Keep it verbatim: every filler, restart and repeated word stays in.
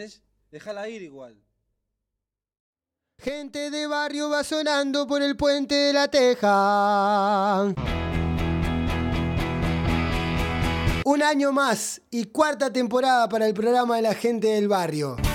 ¿entendés? Déjala ir igual. Gente de barrio va sonando por el puente de la Teja. Un año más y cuarta temporada para el programa de la gente del barrio.